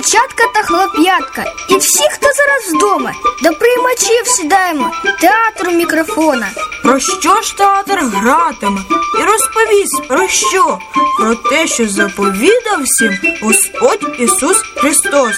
дівчатка та хлоп'ятка, і всі, хто зараз вдома, до приймачів сідаємо, театру мікрофона. Про що ж театр гратиме? І розповість про що? Про те, що заповідав всім Господь Ісус Христос.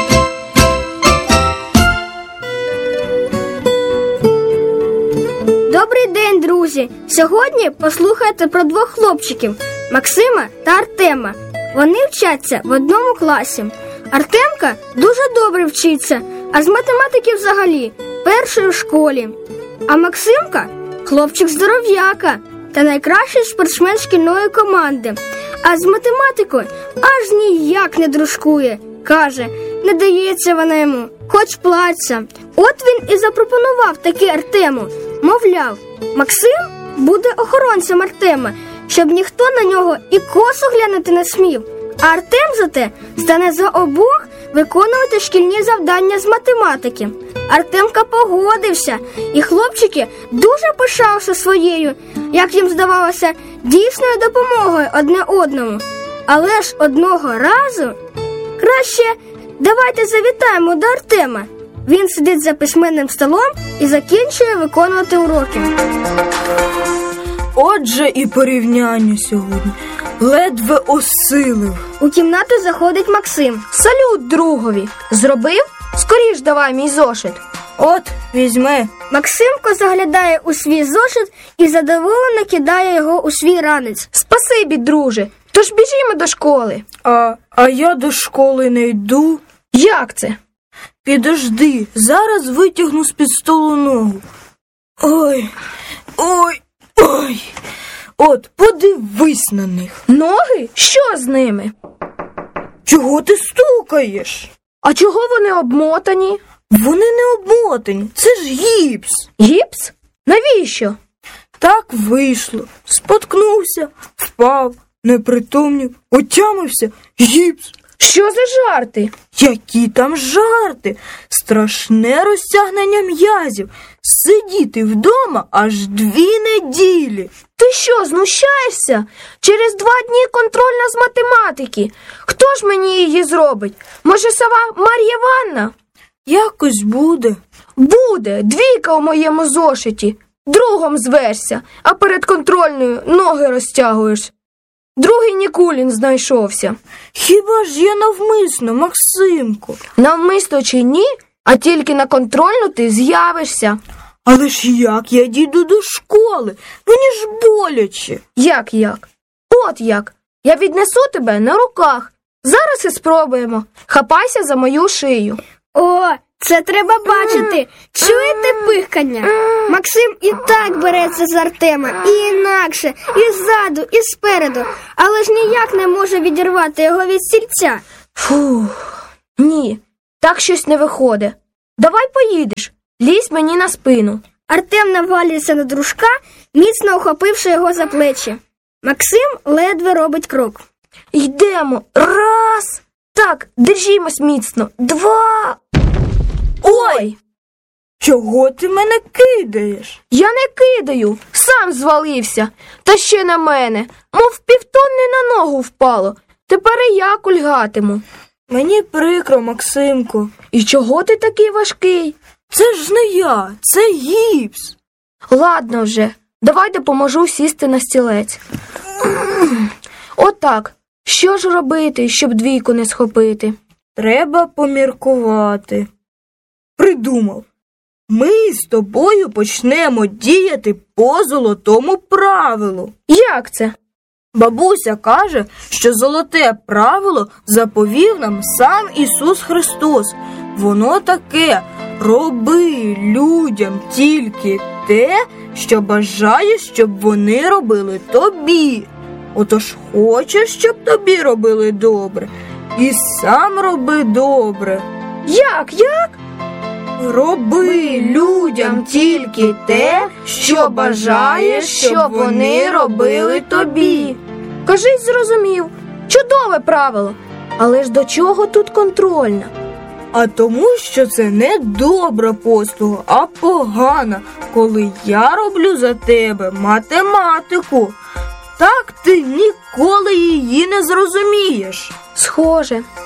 Добрий день, друзі! Сьогодні послухайте про двох хлопчиків – Максима та Артема. Вони вчаться в одному класі. Артемка дуже добре вчиться, а з математики взагалі перший у школі. А Максимка – хлопчик-здоров'яка та найкращий спортсмен шкільної команди. А з математикою аж ніяк не дружкує. Каже, не дається вона йому, хоч плачься. От він і запропонував таки Артему. Мовляв, Максим буде охоронцем Артема, щоб ніхто на нього і косу глянути не смів. А Артем зате стане за обох виконувати шкільні завдання з математики. Артемка погодився, і хлопчики дуже пишалися своєю, як їм здавалося, дійсною допомогою одне одному. Але ж одного разу краще давайте завітаємо до Артема. Він сидить за письменним столом і закінчує виконувати уроки. Отже і порівняння сьогодні. Ледве осилив. У кімнату заходить Максим. Салют другові. Зробив? Скоріш давай мій зошит. От, візьми. Максимко заглядає у свій зошит і задоволено кидає його у свій ранець. Спасибі, друже. Тож біжімо до школи. А я до школи не йду. Як це? Підожди, зараз витягну з-під столу ногу. Ой. От, подивись на них. Ноги? Що з ними? Чого ти стукаєш? А чого вони обмотані? Вони не обмотані, це ж гіпс. Гіпс? Навіщо? Так вийшло. Споткнувся, впав, непритомнів, отямився, гіпс. Що за жарти? Які там жарти? Страшне розтягнення м'язів. Сидіти вдома аж 2 неділі. Ти що, знущаєшся? Через 2 дні контрольна з математики. Хто ж мені її зробить? Може, сова Мар'я Іванна? Якось буде. Буде. 2 у моєму зошиті. Другом звешся, а перед контрольною ноги розтягуєш. Другий Нікулін знайшовся. Хіба ж я навмисно, Максимко? Навмисно чи ні, а тільки на контрольну ти з'явишся. Але ж як я дійду до школи? Мені ж боляче. Як? От як. Я віднесу тебе на руках. Зараз і спробуємо. Хапайся за мою шию. О, це треба бачити. Чуєте пихкання? Максим і так береться з Артема, і інакше, і ззаду, і спереду, але ж ніяк не може відірвати його від стільця. Фух, ні, так щось не виходить. Давай поїдеш, лізь мені на спину. Артем навалюється на дружка, міцно ухопивши його за плечі. Максим ледве робить крок. Йдемо. 1. Так, держімось міцно. 2. Ой! Чого ти мене кидаєш? Я не кидаю, сам звалився. Та ще на мене, мов півтонни на ногу впало. Тепер і я кульгатиму. Мені прикро, Максимко. І чого ти такий важкий? Це ж не я, це гіпс. Ладно вже, давай допоможу сісти на стілець. Отак. Що ж робити, щоб 2 не схопити? Треба поміркувати. Придумав. Ми з тобою почнемо діяти по золотому правилу. Як це? Бабуся каже, що золоте правило заповів нам сам Ісус Христос. Воно таке: роби людям тільки те, що бажаєш, щоб вони робили тобі. Отож хочеш, щоб тобі робили добре, і сам роби добре. Як? Роби людям тільки те, що бажаєш, щоб вони робили тобі. Кажись, зрозумів. Чудове правило. Але ж до чого тут контрольна? А тому, що це не добра послуга, а погана, коли я роблю за тебе математику. Так ти ніколи її не зрозумієш. Схоже.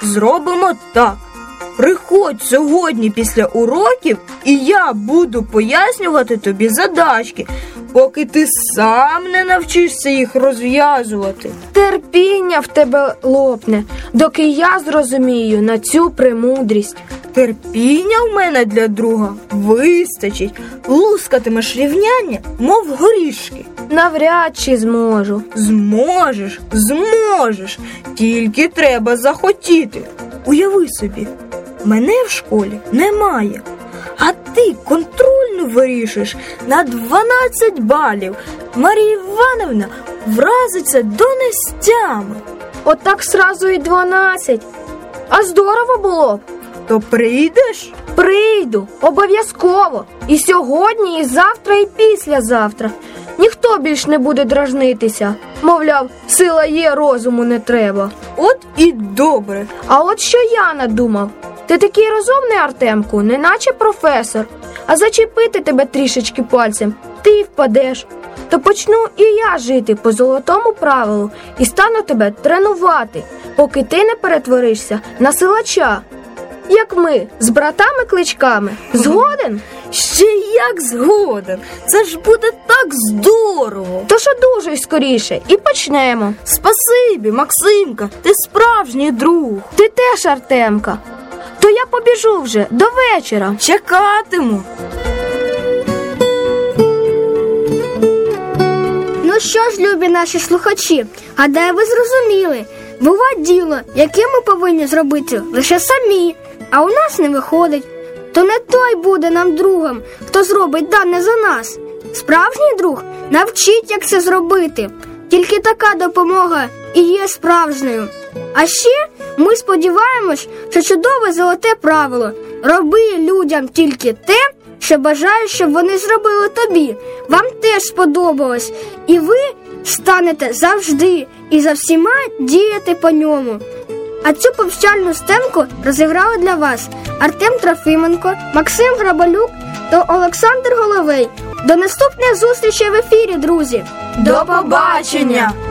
Зробимо так. Приходь сьогодні після уроків, і я буду пояснювати тобі задачки, поки ти сам не навчишся їх розв'язувати. Терпіння в тебе лопне, доки я зрозумію на цю премудрість. Терпіння в мене для друга вистачить. Лускатимеш рівняння, мов горішки. Навряд чи зможу. Зможеш, зможеш. Тільки треба захотіти. Уяви собі, мене в школі немає, а ти контрольну вирішиш на 12 балів. Марія Івановна вразиться до нестями. Отак сразу і 12. А здорово було б. То прийдеш? Прийду, обов'язково. І сьогодні, і завтра, і післязавтра. Ніхто більш не буде дражнитися. Мовляв, сила є, розуму не треба. От і добре. А от що я надумав. Ти такий розумний, Артемку, неначе професор. А зачепити тебе трішечки пальцем, ти й впадеш. То почну і я жити по золотому правилу і стану тебе тренувати, поки ти не перетворишся на силача. Як ми, з братами-кличками. Згоден? Ще як згоден. Це ж буде так здорово. Тож одужуй скоріше і почнемо. Спасибі, Максимка, ти справжній друг. Ти теж, Артемка. То я побіжу вже, до вечора. Чекатиму. Ну що ж, любі наші слухачі, гадаю, ви зрозуміли. Буває діло, яке ми повинні зробити лише самі, а у нас не виходить. То не той буде нам другом, хто зробить дане за нас. Справжній друг навчить, як це зробити. Тільки така допомога і є справжньою. А ще ми сподіваємось, що чудове золоте правило «Роби людям тільки те, що бажаєш, щоб вони зробили тобі» вам теж сподобалось, і ви станете завжди і за всіма діяти по ньому. А цю повчальну сценку розіграли для вас Артем Трофименко, Максим Грабалюк та Олександр Головей. До наступних зустрічей в ефірі, друзі! До побачення!